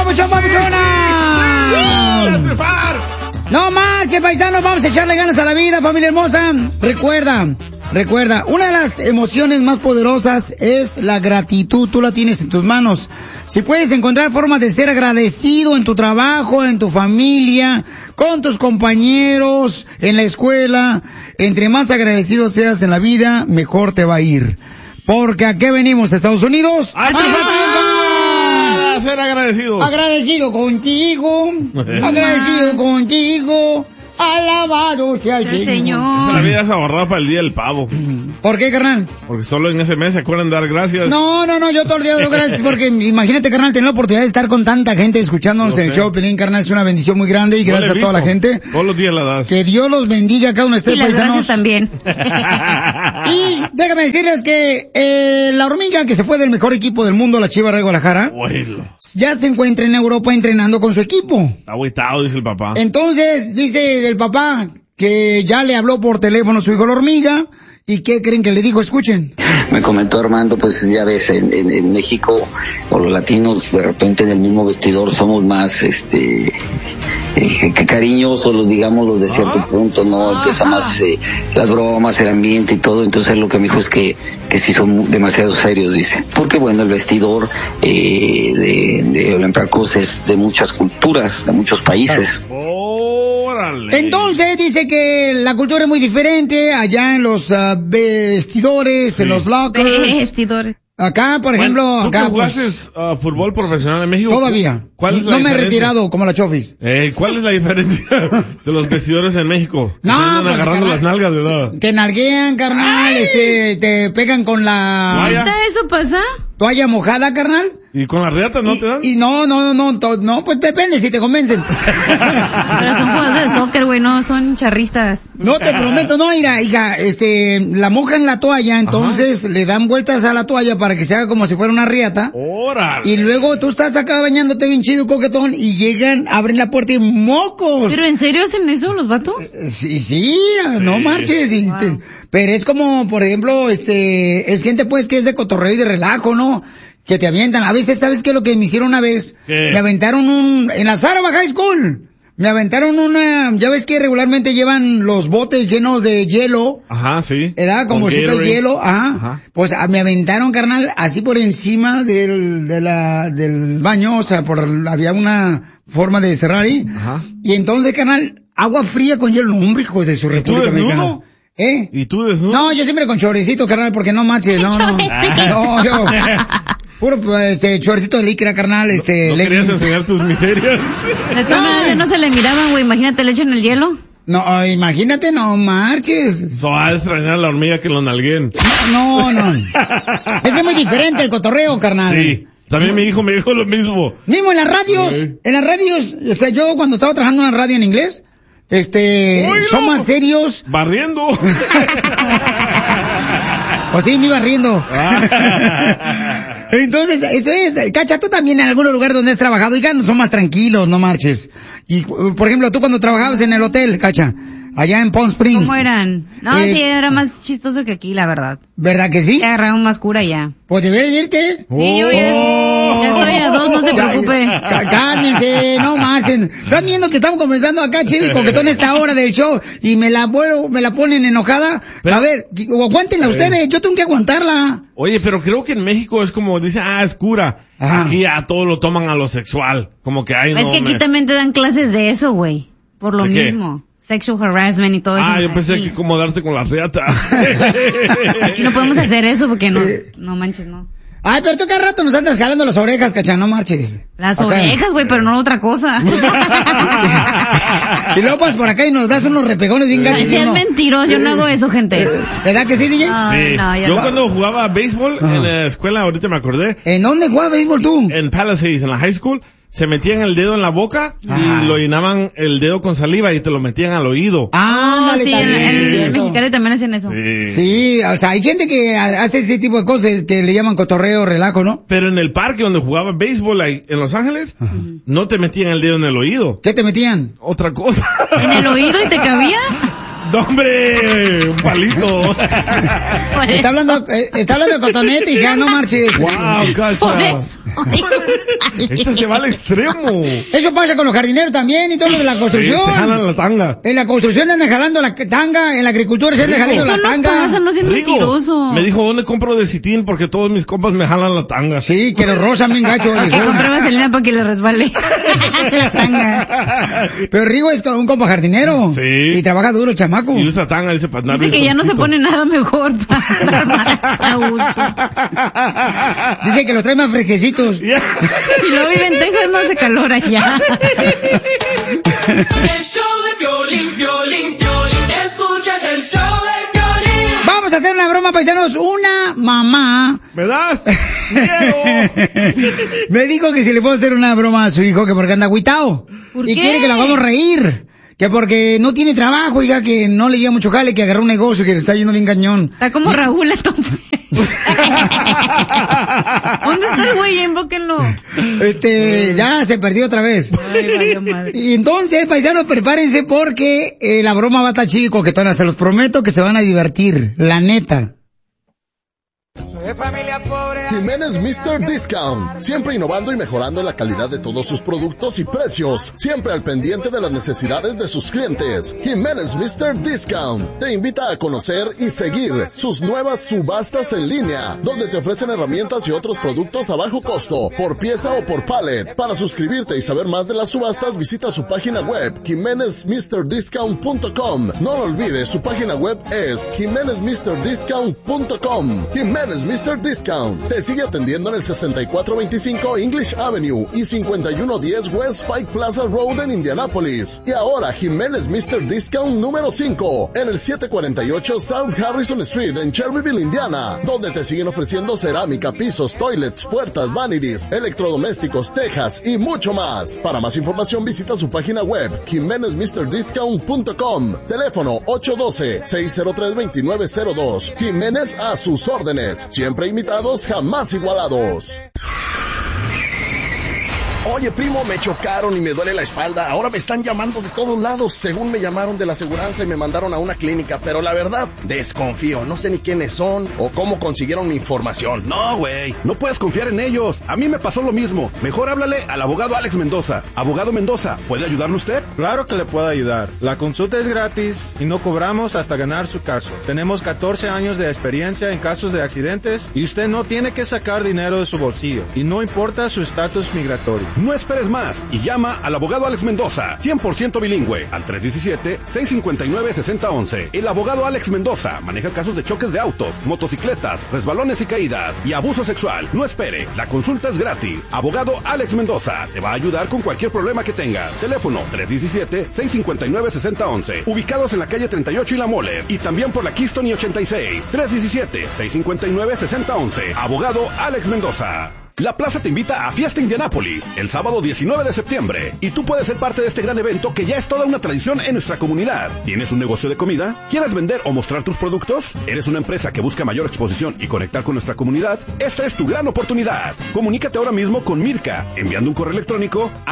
papuchón, papuchona! No marches, paisanos, vamos a echarle ganas a la vida, familia hermosa. Recuerda, una de las emociones más poderosas es la gratitud. Tú la tienes en tus manos. Si puedes encontrar formas de ser agradecido en tu trabajo, en tu familia, con tus compañeros, en la escuela, entre más agradecido seas en la vida, mejor te va a ir. Porque ¿a qué venimos, Estados Unidos? ¡A ser agradecidos! Agradecido contigo, alabado sea el Señor. Esa vida es ahorrada para el día del pavo. ¿Por qué, carnal? Porque solo en ese mes se acuerdan de dar gracias. No, yo todo el día doy gracias porque imagínate, carnal, tener la oportunidad de estar con tanta gente escuchándonos en el show, Pelín, carnal, es una bendición muy grande y gracias a toda la gente. Todos los días la das. Que Dios los bendiga a cada uno de ustedes, paisanos. Gracias también. Y déjame decirles que la hormiga que se fue del mejor equipo del mundo, la Chivas de Guadalajara, ya se encuentra en Europa entrenando con su equipo. Está agüitado, dice el papá. Entonces, dice el papá que ya le habló por teléfono a su hijo la hormiga. ¿Y qué creen que le dijo? Escuchen. Me comentó Armando, pues ya ves, en México, o los latinos, de repente en el mismo vestidor somos más, que cariñosos, digamos, los de cierto punto, ¿no? Empieza más las bromas, el ambiente y todo. Entonces lo que me dijo es que sí son demasiado serios, dice. Porque bueno, el vestidor de Olympiacos es de muchas culturas, de muchos países. Entonces dice que la cultura es muy diferente allá en los vestidores, en los lockers. Vestidores. Acá, por ejemplo, ¿Tú acá. que jugaste fútbol profesional en México? Todavía. ¿Cuál es la no me he diferencia? retirado como la Chofis. ¿Cuál es la diferencia de los vestidores en México? No, se andan pues, agarrando carnal, las nalgas, ¿verdad? Te narguean, carnal, te pegan con la... ¿Eso pasa? ¿Toalla mojada, carnal? ¿Y con las riatas no te dan? Y no, pues depende si te convencen. Pero son jugadores de soccer, güey, no son charristas. No, te prometo, no, hija, la mojan la toalla, entonces le dan vueltas a la toalla para que se haga como si fuera una riata. ¡Órale! Y luego tú estás acá bañándote bien chido, coquetón, y llegan, abren la puerta y ¡mocos! ¿Pero en serio hacen eso los vatos? Sí, no marches. Wow. Pero es como, por ejemplo, es gente pues que es de cotorreo y de relajo, ¿no? Que te avientan. A veces, ¿sabes qué es lo que me hicieron una vez? ¿Qué? Me aventaron en la Sarva High School. Me aventaron ya ves que regularmente llevan los botes llenos de hielo. Ajá, sí. ¿Verdad? Como si de hielo, Ajá. Pues me aventaron, carnal, así por encima del baño, o sea, había una forma de cerrar ahí. Ajá. Y entonces, carnal, agua fría con hielo, hombre, hijo de su República Mexicana. ¿Y tú desnudo? No, yo siempre con chorecito, carnal, porque no manches, no. No, yo... Puro, chorcito de licra, carnal, ¿No querías enseñar tus miserias? De todas maneras, no se le miraban, güey, imagínate, le echan el hielo. No, imagínate, no marches. Eso va a extrañar a la hormiga que lo nalguen. No. Es que es muy diferente el cotorreo, carnal. Sí. También mi hijo me dijo lo mismo. Mismo en las radios, o sea, yo cuando estaba trabajando en la radio en inglés, son más serios. Barriendo. Pues sí, me iba riendo. Entonces, eso es. Cacha, tú también en algún lugar donde has trabajado, oigan, son más tranquilos, no marches. Y, por ejemplo, tú cuando trabajabas en el hotel, Cacha, allá en Palm Springs. ¿Cómo eran? No, sí, era más chistoso que aquí, la verdad. ¿Verdad que sí? Ya agarraron más cura ya. Pues deberías irte. Sí, yo ya estoy a 2, no se preocupe. Cálmense, no marchen. Están viendo que estamos comenzando acá, chido y coquetón, esta hora del show, y me la ponen enojada. A ver, aguántenla ustedes, yo tengo que aguantarla. Oye, pero creo que en México es como, dicen, es cura. Ajá. Aquí a todo lo toman a lo sexual. Como que hay Es que aquí también te dan clases de eso, güey. Por lo mismo. Sexual harassment y todo eso. Yo pensé que como darse con las riatas. Aquí no podemos hacer eso porque no manches, no. Ay, pero tú cada rato nos andas jalando las orejas, Cacha, no marches. Las orejas, güey, pero no otra cosa. Y luego pasas por acá y nos das unos repegones bien gachos. Si es mentiroso, yo no hago eso, gente. ¿Verdad que sí, DJ? Sí. No, yo cuando jugaba béisbol en la escuela, ahorita me acordé. ¿En dónde jugaba béisbol tú? En Palisades, en la high school. Se metían el dedo en la boca y lo llenaban el dedo con saliva y te lo metían al oído. Sí, en Mexicali también hacen eso. Sí, o sea, hay gente que hace ese tipo de cosas que le llaman cotorreo, relajo, ¿no? Pero en el parque donde jugaba béisbol ahí, en Los Ángeles, no te metían el dedo en el oído. ¿Qué te metían? Otra cosa. ¿En el oído y te cabía? No, hombre, un palito. Está hablando de cotonete y ya no marches. Wow, Cacha. Esto se va al extremo. Eso pasa con los jardineros también y todo lo de la construcción. Se jalan la tanga. En la construcción andan jalando la tanga, en la agricultura se andan jalando la tanga. No pasa, no seas mentiroso. Me dijo, ¿dóde compro de Citín? Porque todos mis compas me jalan la tanga. Sí, que lo rozan bien gacho. Que compre vaselina para que le resbale la tanga. Pero Rigo es un compa jardinero. Sí. Y trabaja duro, chamaco. Y usa tanga, dice para andar. Dice que ya no se pone nada mejor para estar más a gusto. Dice que los trae más fresquecitos. Y luego vive en Texas, no hace calor allá. El show de Piolín, Piolín, Piolín. Escuchas el show de Piolín. Vamos a hacer una broma, paisanos. Una mamá ¿Me das? Miedo. me dijo que si le puedo hacer una broma a su hijo, que porque anda agüitao. ¿Por Y qué? quiere que lo hagamos reír. Que porque no tiene trabajo, oiga, que no le llega mucho jale, que agarró un negocio que le está yendo bien cañón. Está como Raúl, entonces. ¿Dónde está el güey? Ya invóquenlo. Ya se perdió otra vez. Ay, vaya madre. Y entonces, paisanos, prepárense porque la broma va a estar chido, coquetona. Se los prometo que se van a divertir, la neta. Jiménez Mr. Discount, siempre innovando y mejorando la calidad de todos sus productos y precios, siempre al pendiente de las necesidades de sus clientes. Jiménez Mr. Discount te invita a conocer y seguir sus nuevas subastas en línea, donde te ofrecen herramientas y otros productos a bajo costo, por pieza o por pallet. Para suscribirte y saber más de las subastas, visita su página web, jimenezmrdiscount.com. No lo olvides, su página web es jimenezmrdiscount.com. Jiménez Mr. Discount te sigue atendiendo en el 6425 English Avenue y 5110 West Pike Plaza Road en Indianapolis. Y ahora Jiménez Mr. Discount número 5 en el 748 South Harrison Street en Cherryville, Indiana, donde te siguen ofreciendo cerámica, pisos, toilets, puertas, vanities, electrodomésticos, tejas y mucho más. Para más información visita su página web jimenezmrdiscount.com. Teléfono 812-603-2902. Jiménez a sus órdenes, siempre imitados, jamás igualados. Oye, primo, me chocaron y me duele la espalda. Ahora me están llamando de todos lados. Según me llamaron de la aseguranza y me mandaron a una clínica. Pero la verdad, desconfío. No sé ni quiénes son o cómo consiguieron mi información. No, güey, no puedes confiar en ellos. A mí me pasó lo mismo. Mejor háblale al abogado Alex Mendoza. Abogado Mendoza, ¿puede ayudarle usted? Claro que le puedo ayudar. La consulta es gratis y no cobramos hasta ganar su caso. Tenemos 14 años de experiencia en casos de accidentes y usted no tiene que sacar dinero de su bolsillo. Y no importa su estatus migratorio. No esperes más y llama al abogado Alex Mendoza, 100% bilingüe, al 317-659-6011. El abogado Alex Mendoza maneja casos de choques de autos, motocicletas, resbalones y caídas y abuso sexual. No espere, la consulta es gratis. Abogado Alex Mendoza te va a ayudar con cualquier problema que tengas. Teléfono 317-659-6011. Ubicados en la calle 38 y La Mole y también por la Keystone y 86. 317-659-6011. Abogado Alex Mendoza. La Plaza te invita a Fiesta Indianápolis el sábado 19 de septiembre y tú puedes ser parte de este gran evento que ya es toda una tradición en nuestra comunidad. ¿Tienes un negocio de comida? ¿Quieres vender o mostrar tus productos? ¿Eres una empresa que busca mayor exposición y conectar con nuestra comunidad? Esta es tu gran oportunidad. Comunícate ahora mismo con Mirka enviando un correo electrónico a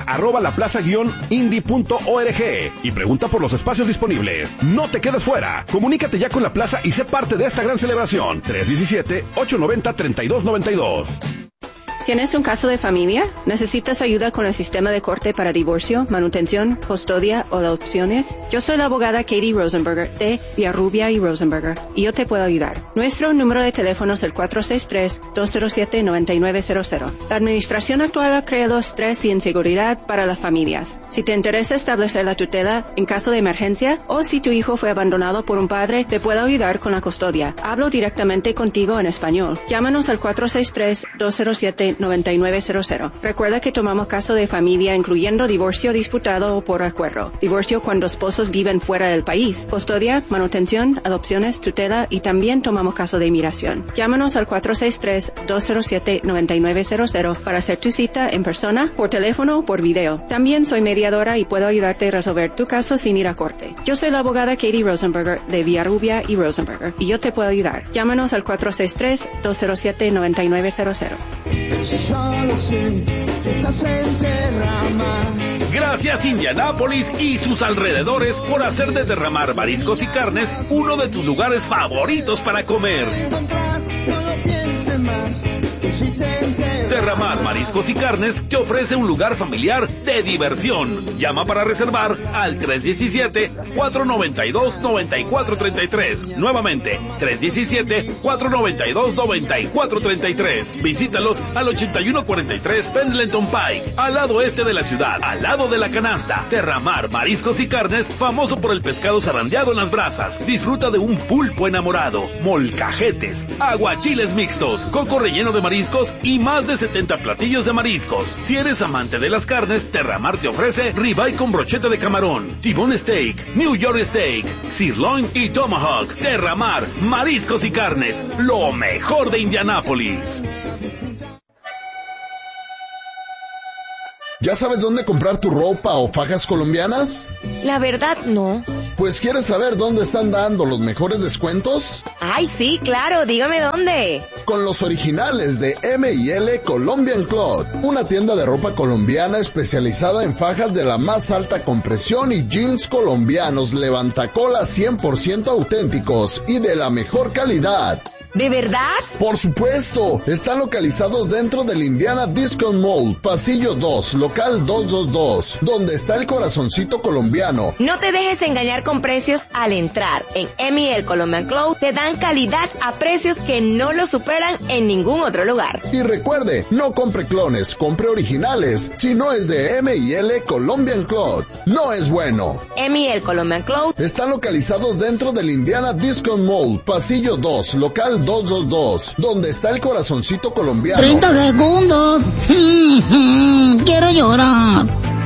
mirka@laplaza-indy.org y pregunta por los espacios disponibles. No te quedes fuera. Comunícate ya con La Plaza y sé parte de esta gran celebración. 317-890-3292. ¿Tienes un caso de familia? ¿Necesitas ayuda con el sistema de corte para divorcio, manutención, custodia o adopciones? Yo soy la abogada Katie Rosenberger de Villarrubia y Rosenberger y yo te puedo ayudar. Nuestro número de teléfono es el 463-207-9900. La administración actual ha creado estrés y inseguridad para las familias. Si te interesa establecer la tutela en caso de emergencia o si tu hijo fue abandonado por un padre, te puedo ayudar con la custodia. Hablo directamente contigo en español. Llámanos al 463-207-9900. Recuerda que tomamos caso de familia incluyendo divorcio disputado o por acuerdo, divorcio cuando esposos viven fuera del país, custodia, manutención, adopciones, tutela y también tomamos caso de inmigración. Llámanos al 463-207-9900 para hacer tu cita en persona, por teléfono o por video. También soy mediadora y puedo ayudarte a resolver tu caso sin ir a corte. Yo soy la abogada Katie Rosenberger de Villarrubia y Rosenberger y yo te puedo ayudar. Llámanos al 463-207-9900. Solo sé que estás en Terramar. Gracias Indianápolis y sus alrededores por hacer de Derramar Mariscos y Carnes uno de tus lugares favoritos para comer. Derramar Mariscos y Carnes te ofrece un lugar familiar de diversión. Llama para reservar al 317-492-9433. Nuevamente, 317-492-9433. Visítalos al 8143 Pendleton Pike, al lado este de la ciudad, al lado de la canasta. Derramar Mariscos y Carnes, famoso por el pescado zarandeado en las brasas. Disfruta de un pulpo enamorado, molcajetes, aguachiles mixtos, coco relleno de mariscos y más de 70 platillos de mariscos. Si eres amante de las carnes, Derramar te ofrece ribeye con brocheta de camarón, T-bone steak, New York steak, sirloin y tomahawk. Derramar Mariscos y Carnes, lo mejor de Indianápolis. ¿Ya sabes dónde comprar tu ropa o fajas colombianas? La verdad, no. Pues, ¿quieres saber dónde están dando los mejores descuentos? Ay, sí, claro, dígame dónde. Con los originales de M&L Colombian Cloth, una tienda de ropa colombiana especializada en fajas de la más alta compresión y jeans colombianos levantacolas 100% auténticos y de la mejor calidad. ¿De verdad? Por supuesto, están localizados dentro del Indiana Discount Mall, pasillo 2, local 222, donde está el corazoncito colombiano. No te dejes engañar con precios al entrar. En M&L Colombian Cloth te dan calidad a precios que no lo superan en ningún otro lugar. Y recuerde, no compre clones, compre originales. Si no es de M&L Colombian Cloth, no es bueno. M&L Colombian Cloth están localizados dentro del Indiana Discount Mall, pasillo 2, local 222, donde está el corazoncito colombiano. 30 segundos. Quiero llorar.